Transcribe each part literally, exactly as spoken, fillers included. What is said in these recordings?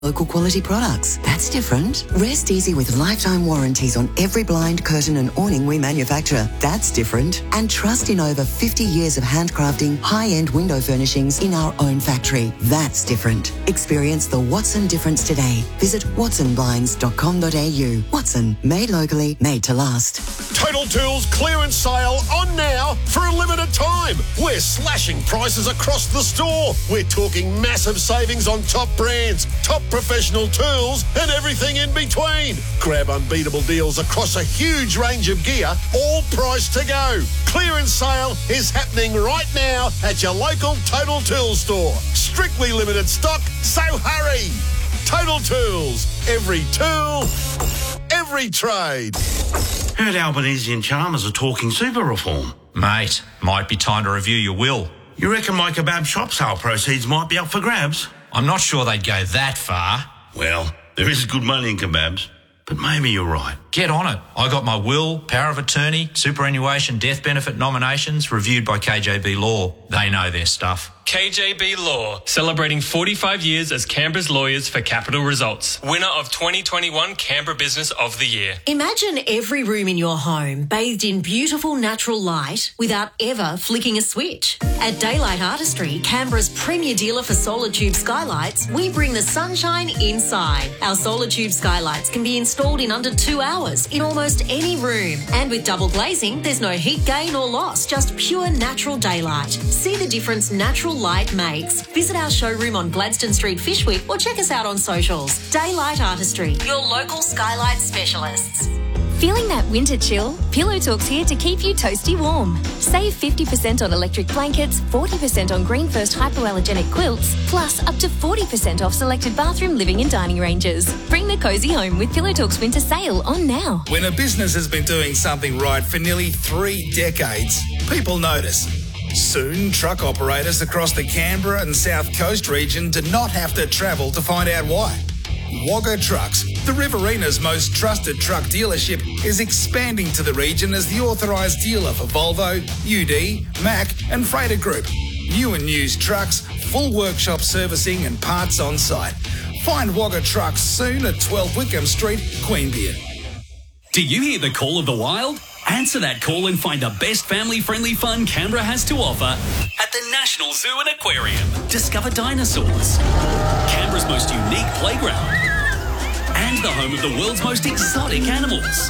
Local quality products. That's different. Rest easy with lifetime warranties on every blind, curtain and awning we manufacture. That's different. And trust in over fifty years of handcrafting high-end window furnishings in our own factory. That's different. Experience the Watson difference today. Visit watson blinds dot com dot a u. Watson, made locally, made to last. Total Tools clearance sale on now for a limited time. We're slashing prices across the store. We're talking massive savings on top brands, top professional tools and everything in between. Grab unbeatable deals across a huge range of gear, all priced to go. Clearance sale is happening right now at your local Total Tools store. Strictly limited stock, so hurry. Total Tools. Every tool, every trade. Heard Albanese and Chalmers are talking super reform. Mate, might be time to review your will. You reckon my kebab shop sale proceeds might be up for grabs? I'm not sure they'd go that far. Well, there is good money in kebabs, but maybe you're right. Get on it. I got my will, power of attorney, superannuation, death benefit nominations reviewed by K J B Law. They know their stuff. K J B Law, celebrating forty-five years as Canberra's lawyers for capital results. Winner of twenty twenty-one Canberra Business of the Year. Imagine every room in your home bathed in beautiful natural light without ever flicking a switch. At Daylight Artistry, Canberra's premier dealer for solar tube skylights, we bring the sunshine inside. Our solar tube skylights can be installed in under two hours in almost any room. And with double glazing, there's no heat gain or loss, just pure natural daylight. See the difference natural light makes. Visit our showroom on Gladstone Street, Fishwick, or check us out on socials. Daylight Artistry, your local skylight specialists. Feeling that winter chill? Pillow Talk's here to keep you toasty warm. Save fifty percent on electric blankets, forty percent on Green First hypoallergenic quilts, plus up to forty percent off selected bathroom, living and dining ranges. Bring the cosy home with Pillow Talk's winter sale on now. When a business has been doing something right for nearly three decades, people notice. Soon, truck operators across the Canberra and South Coast region do not have to travel to find out why. Wagga Trucks, the Riverina's most trusted truck dealership, is expanding to the region as the authorised dealer for Volvo, U D, Mack and Freighter Group. New and used trucks, full workshop servicing and parts on site. Find Wagga Trucks soon at twelve Wickham Street, Queanbeyan. Do you hear the call of the wild? Answer that call and find the best family-friendly fun Canberra has to offer at the National Zoo and Aquarium. Discover dinosaurs, Canberra's most unique playground, and the home of the world's most exotic animals.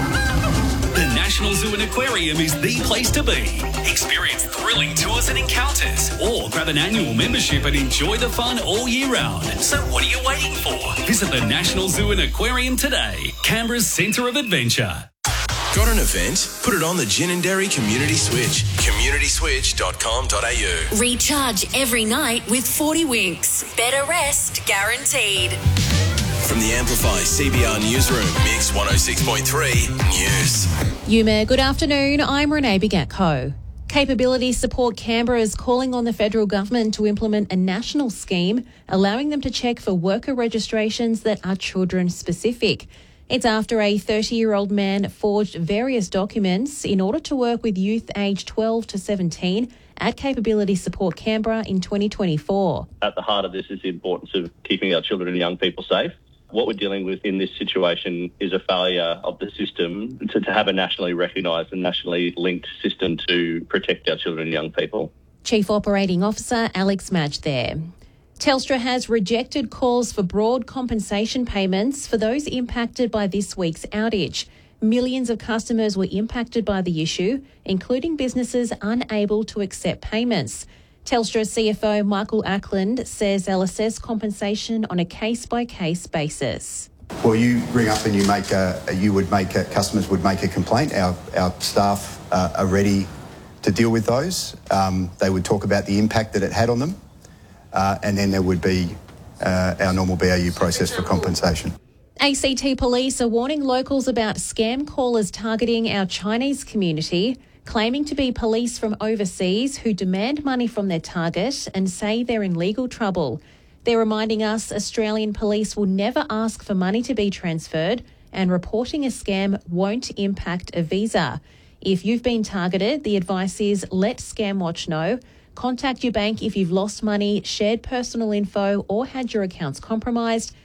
The National Zoo and Aquarium is the place to be. Experience thrilling tours and encounters, or grab an annual membership and enjoy the fun all year round. So what are you waiting for? Visit the National Zoo and Aquarium today, Canberra's centre of adventure. Got an event? Put it on the Ginninderry Community Switch. community switch dot com dot a u. Recharge every night with forty winks. Better rest guaranteed. From the Amplify C B R Newsroom, Mix one oh six point three News. Yuma, good afternoon. I'm Renee Bigatko. Capability Support Canberra is calling on the federal government to implement a national scheme allowing them to check for worker registrations that are children specific. It's after a thirty-year-old man forged various documents in order to work with youth aged twelve to seventeen at Capability Support Canberra in twenty twenty-four. At the heart of this is the importance of keeping our children and young people safe. What we're dealing with in this situation is a failure of the system to, to have a nationally recognised and nationally linked system to protect our children and young people. Chief Operating Officer Alex Madge there. Telstra has rejected calls for broad compensation payments for those impacted by this week's outage. Millions of customers were impacted by the issue, including businesses unable to accept payments. Telstra C F O Michael Ackland says they'll assess compensation on a case-by-case basis. Well, you ring up and you make a, you would make a, customers would make a complaint. Our our staff uh, are ready to deal with those. Um, they would talk about the impact that it had on them. Uh, and then there would be uh, our normal B A U process for compensation. A C T Police are warning locals about scam callers targeting our Chinese community, claiming to be police from overseas who demand money from their target and say they're in legal trouble. They're reminding us Australian police will never ask for money to be transferred, and reporting a scam won't impact a visa. If you've been targeted, the advice is let ScamWatch know. Contact your bank if you've lost money, shared personal info, or had your accounts compromised.